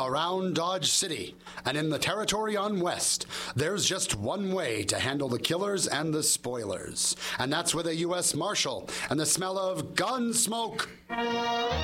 around Dodge City and in the territory on West, there's just one way to handle the killers and the spoilers, and that's with a U.S. Marshal and the smell of gun smoke.